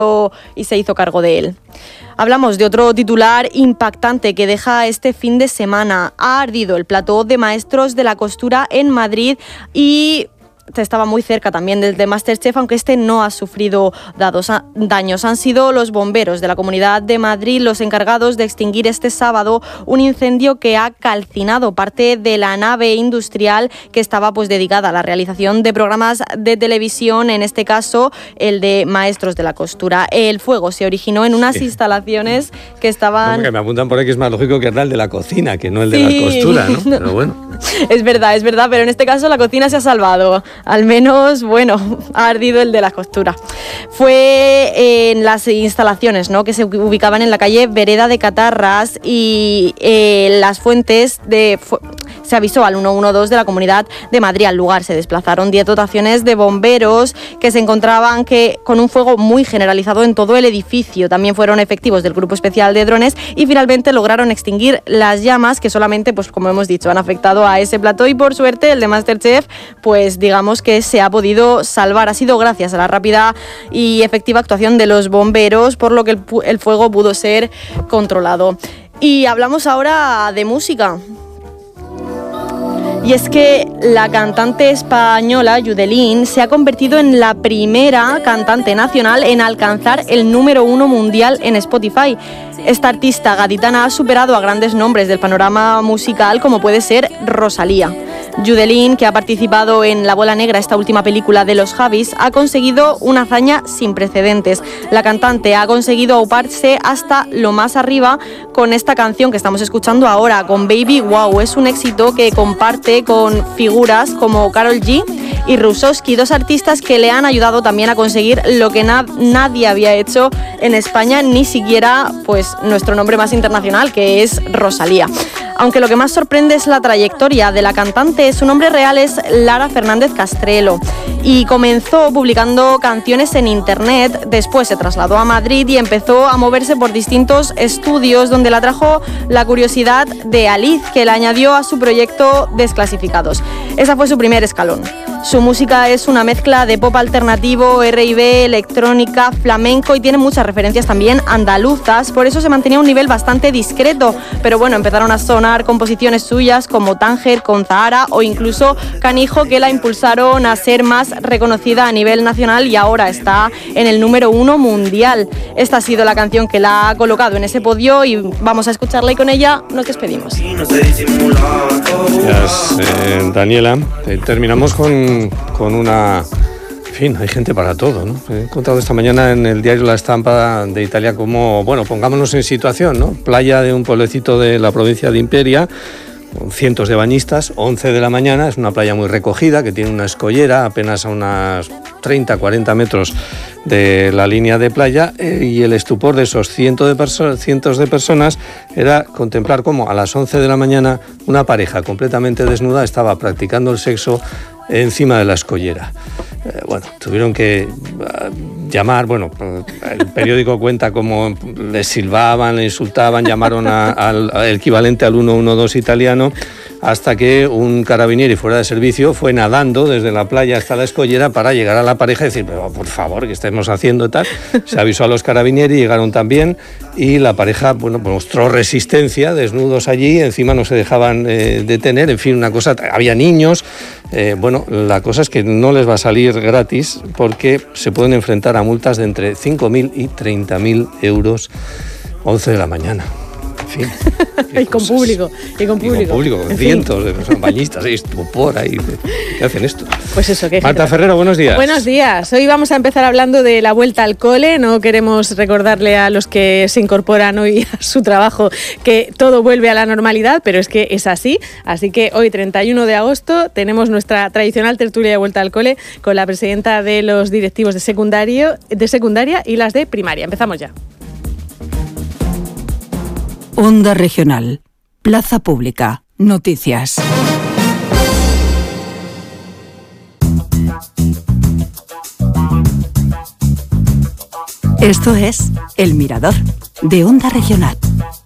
y se hizo cargo de él. Hablamos de otro titular impactante que deja este fin de semana. Ha ardido el plató de Maestros de la Costura en Madrid y estaba muy cerca también del de MasterChef, aunque este no ha sufrido daños. Han sido los bomberos de la Comunidad de Madrid los encargados de extinguir este sábado un incendio que ha calcinado parte de la nave industrial que estaba dedicada a la realización de programas de televisión, en este caso el de Maestros de la Costura. El fuego se originó en unas instalaciones que estaban... Que me apuntan por ahí que es más lógico que era el de la cocina, que no el de la costura, ¿no? Pero bueno. Es verdad, pero en este caso la cocina se ha salvado. Al menos, ha ardido el de la costura. Fue en las instalaciones, ¿no?, que se ubicaban en la calle Vereda de Catarras y las fuentes se avisó al 112 de la Comunidad de Madrid. Al lugar se desplazaron 10 dotaciones de bomberos que se encontraban con un fuego muy generalizado en todo el edificio. También fueron efectivos del Grupo Especial de Drones y finalmente lograron extinguir las llamas que solamente, como hemos dicho, han afectado a ese plató y por suerte el de MasterChef, digamos que se ha podido salvar. Ha sido gracias a la rápida y efectiva actuación de los bomberos, por lo que el fuego pudo ser controlado. Y hablamos ahora de música. Y es que la cantante española Yudelín se ha convertido en la primera cantante nacional en alcanzar el número 1 mundial en Spotify. Esta artista gaditana ha superado a grandes nombres del panorama musical como puede ser Rosalía. Yudelín, que ha participado en La Bola Negra, esta última película de los Javis, ha conseguido una hazaña sin precedentes. La cantante ha conseguido auparse hasta lo más arriba con esta canción que estamos escuchando ahora, con Baby Wow. Es un éxito que comparte con figuras como Karol G y Rusowski, dos artistas que le han ayudado también a conseguir lo que nadie había hecho en España, ni siquiera nuestro nombre más internacional, que es Rosalía. Aunque lo que más sorprende es la trayectoria de la cantante. Su nombre real es Lara Fernández Castrelo y comenzó publicando canciones en internet. Después se trasladó a Madrid y empezó a moverse por distintos estudios, donde la trajo la curiosidad de Aliz, que la añadió a su proyecto Desclasificados. Ese fue su primer escalón. Su música es una mezcla de pop alternativo, R&B, electrónica, flamenco y tiene muchas referencias también andaluzas. Por eso se mantenía un nivel bastante discreto, pero empezaron a sonar composiciones suyas como Tánger con Zahara o incluso Canijo, que la impulsaron a ser más reconocida a nivel nacional y ahora está en el número 1 mundial. Esta ha sido la canción que la ha colocado en ese podio y vamos a escucharla y con ella nos despedimos. Gracias, Daniela. Terminamos con una... En fin, hay gente para todo, ¿no? He encontrado esta mañana en el diario La Estampa de Italia como, pongámonos en situación, ¿no? Playa de un pueblecito de la provincia de Imperia, con cientos de bañistas, 11 de la mañana, es una playa muy recogida, que tiene una escollera apenas a unas 30-40 metros de la línea de playa, y el estupor de esos cientos de personas era contemplar cómo a las 11 de la mañana una pareja completamente desnuda estaba practicando el sexo encima de la escollera. Tuvieron que llamar, el periódico cuenta cómo les silbaban, les insultaban, llamaron al equivalente al 112 italiano, hasta que un carabinieri fuera de servicio fue nadando desde la playa hasta la escollera para llegar a la pareja y decir, pero por favor, ¿qué estemos haciendo tal? Se avisó a los carabinieri, llegaron también y la pareja mostró resistencia, desnudos allí, encima no se dejaban detener, en fin, una cosa, había niños. La cosa es que no les va a salir gratis porque se pueden enfrentar a multas de entre 5.000 y 30.000 euros 11 de la mañana. En fin. Y con público. Con cientos de personas, bañistas, estupor ahí. ¿Qué hacen esto? Pues eso, ¿qué? Marta Ferrero, buenos días. Buenos días. Hoy vamos a empezar hablando de la vuelta al cole. No queremos recordarle a los que se incorporan hoy a su trabajo que todo vuelve a la normalidad, pero es que es así. Así que hoy, 31 de agosto, tenemos nuestra tradicional tertulia de vuelta al cole con la presidenta de los directivos de secundaria y las de primaria. Empezamos ya. Onda Regional, Plaza Pública, Noticias. Esto es El Mirador, de Onda Regional.